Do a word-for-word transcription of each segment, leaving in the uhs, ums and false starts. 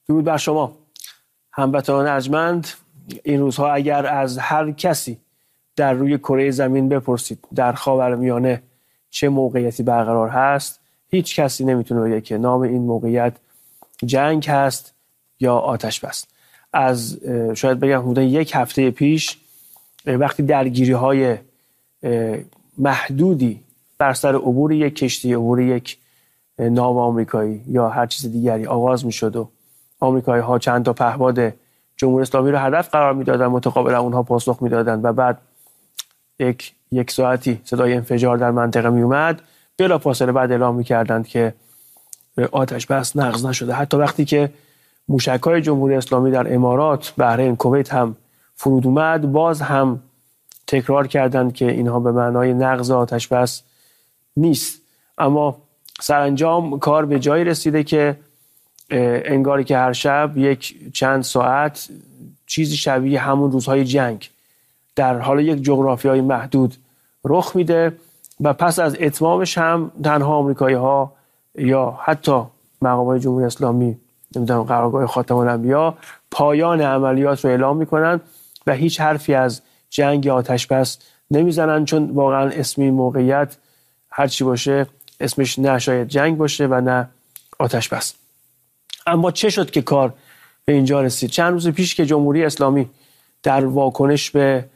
درود بر شما هموطنان ارجمند. این روزها اگر از هر کسی در روی کره زمین بپرسید در خاورمیانه چه موقعیتی برقرار هست، هیچ کسی نمیتونه بگه که نام این موقعیت جنگ هست یا آتش بس. از شاید بگم حدود یک هفته پیش وقتی درگیری های محدودی بر سر عبور یک کشتی، عبور یک ناو آمریکایی یا هر چیز دیگری آغاز میشد و آمریکایی ها چند تا پهپاد جمهوری اسلامی رو هدف قرار میدادن، متقابلا اونها پاسخ میدادن و بعد یک یک ساعتی صدای انفجار در منطقه می اومد، بلافاصله بعد اعلام میکردند که آتش بس نقض نشده. حتی وقتی که موشک‌های جمهوری اسلامی در امارات، بحرین، کویت هم فرود اومد، باز هم تکرار کردند که اینها به معنای نقض آتش بس نیست. اما سرانجام کار به جایی رسیده که انگاری که هر شب یک چند ساعت چیزی شبیه همون روزهای جنگ در حال یک جغرافیای محدود رخ میده و پس از اتمامش هم تنها آمریکایی ها یا حتی مقامات جمهوری اسلامی، نمیدونم قرارگاه خاتم الانبیا، پایان عملیات رو اعلام میکنن و هیچ حرفی از جنگ یا آتش بس نمیزنن، چون واقعا اسمی موقعیت هر چی باشه اسمش نه شاید جنگ باشه و نه آتش بس. اما چه شد که کار به اینجا رسید؟ چند روز پیش که جمهوری اسلامی در واکنش به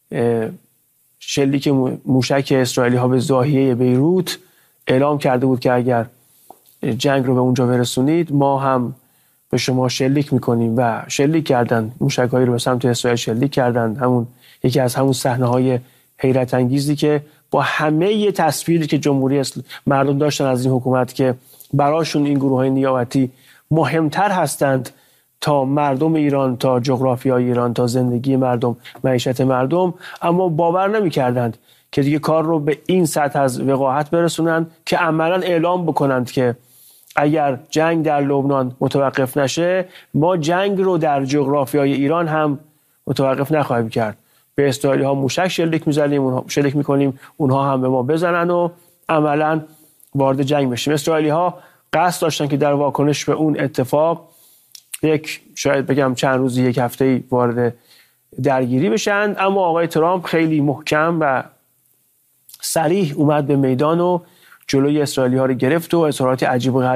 شلیک موشک اسرائیلی ها به زاهیه بیروت اعلام کرده بود که اگر جنگ رو به اونجا برسونید ما هم به شما شلیک میکنیم و شلیک کردن، موشک‌هایی رو به سمت اسرائیل شلیک کردن. همون یکی از همون صحنه‌های حیرت انگیزی که با همه تصویری که جمهوری اسلامی مردم داشتن از این حکومت که براشون این گروه‌های نیابتی مهمتر هستند تا مردم ایران، تا جغرافیای ایران، تا زندگی مردم، معیشت مردم، اما باور نمی‌کردند که دیگه کار رو به این سطح از وقاحت برسونن که عملاً اعلام بکنند که اگر جنگ در لبنان متوقف نشه ما جنگ رو در جغرافیای ایران هم متوقف نخواهیم کرد. به اسرائیلی ها موشک شلیک می‌زنیم، اونها شلیک می‌کنیم، اونها هم به ما بزنن و عملاً وارد جنگ بشیم. اسرائیلی ها قصد داشتن که در واکنش به اون اتفاق یک شاید بگم چند روزی، یک هفته‌ای وارد درگیری بشن، اما آقای ترامپ خیلی محکم و صریح اومد به میدان و جلوی اسرائیلی ها رو گرفت و اظهارات عجیب و غریب